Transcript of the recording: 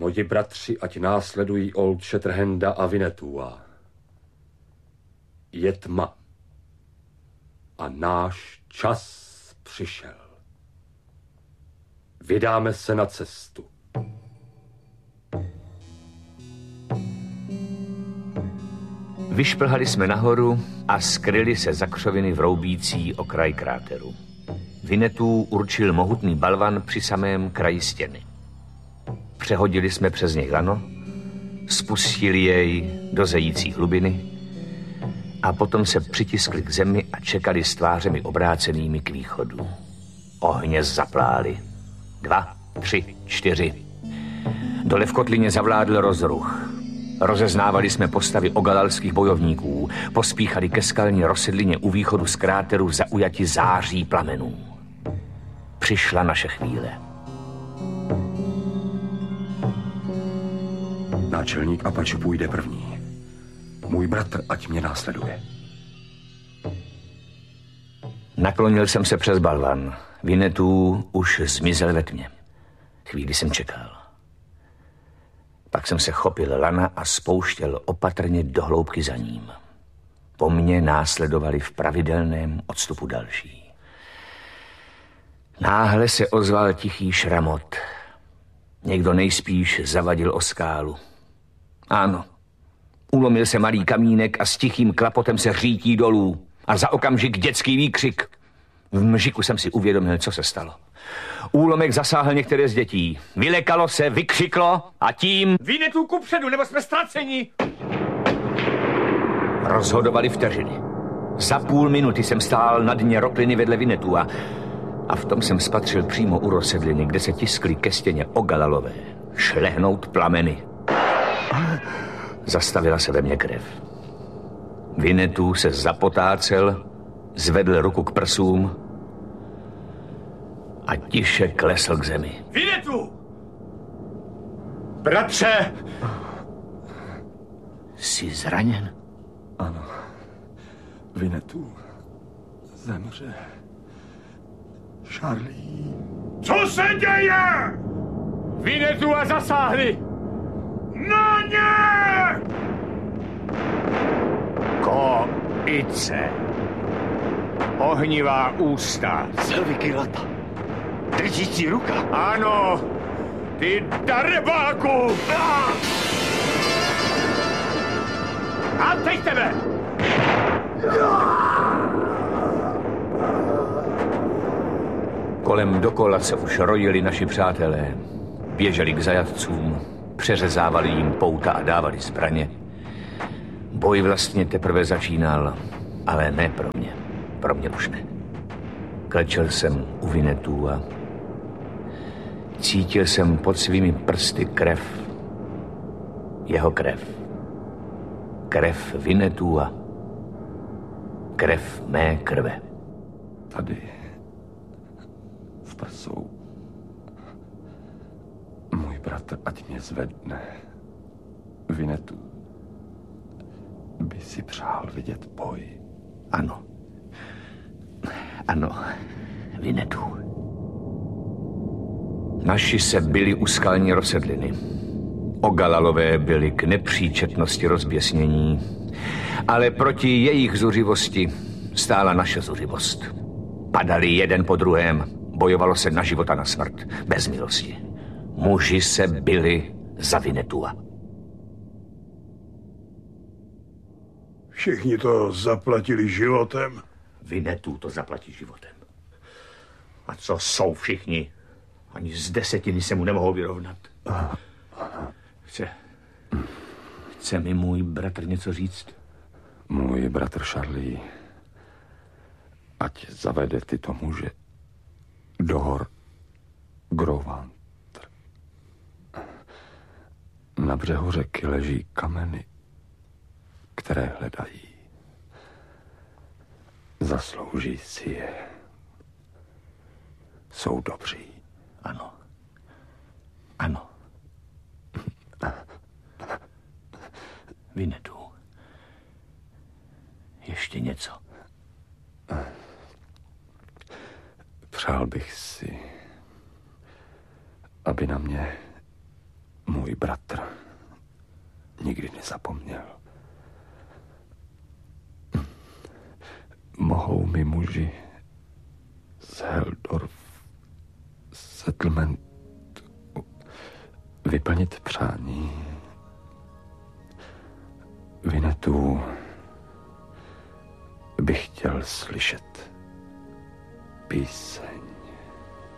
Moji bratři, ať následují Old Shatterhanda a Winnetua. Je tma. A náš čas přišel. Vydáme se na cestu. Vyšplhali jsme nahoru a skryli se za křoviny vroubící okraj kráteru. Winnetou určil mohutný balvan při samém kraji stěny. Přehodili jsme přes něj lano, spustili jej do zející hlubiny a potom se přitiskli k zemi a čekali s tvářemi obrácenými k východu. Ohně zaplály. 2, 3, 4. Dole v kotlině zavládl rozruch. Rozeznávali jsme postavy ogalalských bojovníků, pospíchali ke skalní rozsedlině u východu z kráteru v zaujati září plamenů. Přišla naše chvíle. Náčelník Apache půjde první. Můj bratr ať mě následuje. Naklonil jsem se přes balvan. Winnetou už zmizel ve tmě. Chvíli jsem čekal. Pak jsem se chopil lana a spouštěl opatrně do hloubky za ním. Po mně následovali v pravidelném odstupu další. Náhle se ozval tichý šramot. Někdo nejspíš zavadil o skálu. Ano, ulomil se malý kamínek a s tichým klapotem se řítí dolů. A za okamžik dětský výkřik. V mžiku jsem si uvědomil, co se stalo. Úlomek zasáhl některé z dětí. Vylekalo se, vykřiklo a tím... Winnetou kupředu, nebo jsme ztraceni! Rozhodovali vteřiny. Za půl minuty jsem stál na dně rokliny vedle Winnetou a v tom jsem spatřil přímo u rozsedliny, kde se tiskly ke stěně ogalalové, šlehnout plameny. Zastavila se ve mně krev. Winnetou se zapotácel, zvedl ruku k prsům a tiše klesl k zemi. Winnetou! Bratře! Jsi zraněn? Ano. Winnetou zemře. Charlie. Co se děje? Winnetou a zasáhli! Na ně! Koice. Ohnivá ústa. Selvikylata. Držící ruka. Ano, ty darebáku! A teď tebe! Kolem dokola se už rojili naši přátelé. Běželi k zajatcům, přeřezávali jim pouta a dávali zbraně. Boj vlastně teprve začínal, ale ne pro mě. Pro mě už ne. Klečel jsem u Winnetou a cítil jsem pod svými prsty krev. Jeho krev. Krev Winnetou a krev mé krve. Tady v prsou. Můj bratr ať mě zvedne. Winnetou by si přál vidět boj. Ano. Ano, Winnetou. Naši se byli u skalní rozsedliny. Ogalalové byli k nepříčetnosti rozběsnění, ale proti jejich zuřivosti stála naše zuřivost. Padali jeden po druhém, bojovalo se na život a na smrt, bez milosti. Muži se bili za Winnetou. Všichni to zaplatili životem. Winnetou to zaplatí životem. A co jsou všichni? Ani z 10 se mu nemohou vyrovnat. Chce mi můj bratr něco říct? Můj bratr Charlie ať zavede tyto muže do hor Grovantr. Na břehu řeky leží kameny, které hledají. Zaslouží si je. Jsou dobří. Ano. Ano. Winnetou. Ještě něco. Přál bych si, aby na mě můj bratr nikdy nezapomněl. Mohou mi muži z Heldorf Settlement vyplnit přání? Vinetu bych chtěl slyšet píseň.